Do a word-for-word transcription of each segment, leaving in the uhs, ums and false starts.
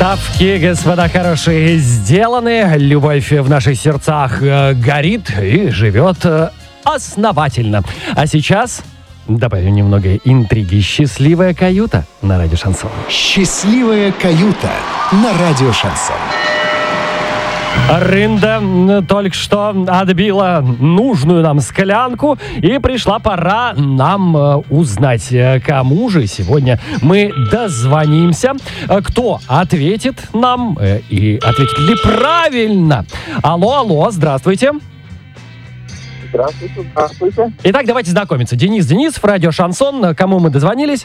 Ставки, господа хорошие, сделаны. Любовь в наших сердцах э, горит и живет э, основательно. А сейчас добавим немного интриги. Счастливая каюта на радио Шансон. Счастливая каюта на радио Шансон. Рында только что отбила нужную нам склянку, и пришла пора нам э, узнать, э, кому же сегодня мы дозвонимся, э, кто ответит нам э, и ответит ли правильно. Алло, алло, здравствуйте. Здравствуйте, здравствуйте. Итак, давайте знакомиться. Денис Денисов, радио Шансон. Кому мы дозвонились?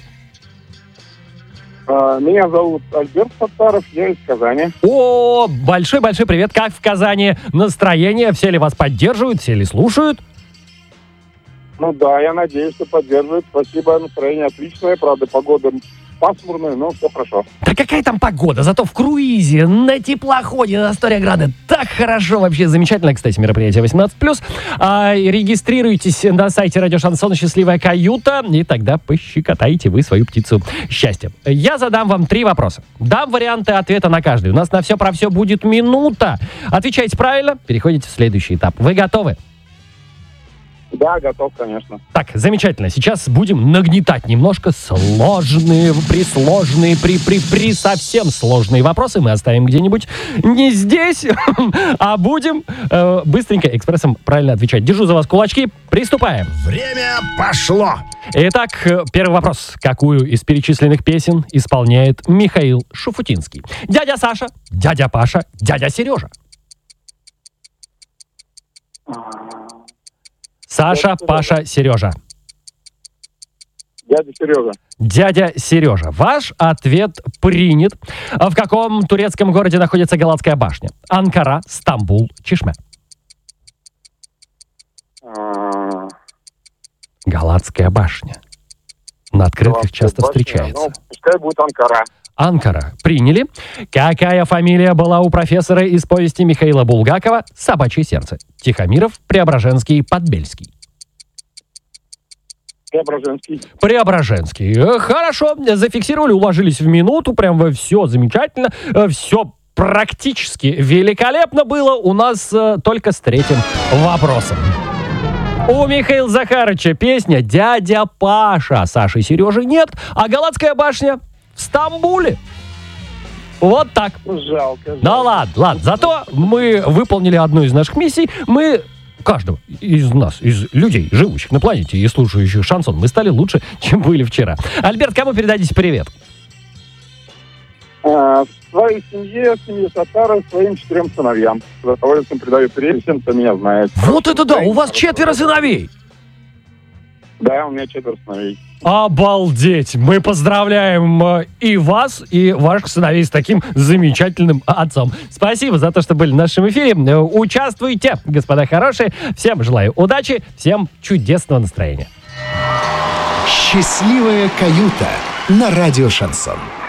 Меня зовут Альберт Саттаров, я из Казани. О, большой-большой привет. Как в Казани настроение? Все ли вас поддерживают, все ли слушают? Ну да, я надеюсь, что поддерживают. Спасибо, настроение отличное. Правда, погода пасмурная, но все хорошо. Да какая там погода? Зато в круизе, на теплоходе, на Астория-Граде. Так хорошо, вообще замечательно. Кстати, мероприятие восемнадцать плюс. А, регистрируйтесь на сайте радио Шансон «Счастливая каюта», и тогда пощекотаете вы свою птицу счастья. Я задам вам три вопроса. Дам варианты ответа на каждый. У нас на все про все будет минута. Отвечаете правильно, переходите в следующий этап. Вы готовы? Да, готов, конечно. Так, замечательно. Сейчас будем нагнетать немножко сложные, присложные, при, при, при совсем сложные вопросы. Мы оставим где-нибудь не здесь, а будем э, быстренько экспрессом правильно отвечать. Держу за вас кулачки. Приступаем. Время пошло. Итак, первый вопрос. Какую из перечисленных песен исполняет Михаил Шуфутинский? Дядя Саша, дядя Паша, дядя Сережа. Саша, Паша, Сережа. Дядя Сережа. Дядя Сережа. Ваш ответ принят. В каком турецком городе находится Галатская башня? Анкара, Стамбул, Чишме. А, Галатская башня. На открытках Галатская часто башня. встречается. Ну, пускай будет Анкара. Анкара. Приняли. Какая фамилия была у профессора из повести Михаила Булгакова «Собачье сердце»? Тихомиров, Преображенский, Подбельский. Преображенский. Преображенский. Э, Хорошо, зафиксировали, уложились в минуту, прям все замечательно, все практически великолепно было. У нас э, только с третьим вопросом. У Михаила Захарыча песня «Дядя Паша». Саши и Сережи нет, а Галатская башня в Стамбуле. Вот так. Жалко, жалко. Да ладно, ладно. Зато мы выполнили одну из наших миссий. Мы, каждого из нас, из людей, живущих на планете и слушающих шансон, мы стали лучше, чем были вчера. Альберт, кому передадите привет? А, своей семье, семье Саттаров, своим четырем сыновьям. С удовольствием передаю привет всем, кто меня знает. Вот это да, у вас четверо сыновей. Да, у меня четверо сыновей. Обалдеть! Мы поздравляем э, и вас, и ваших сыновей с таким замечательным отцом. Спасибо за то, что были в нашем эфире. Э, Участвуйте, господа хорошие. Всем желаю удачи, всем чудесного настроения. Счастливая каюта на радио Шансон.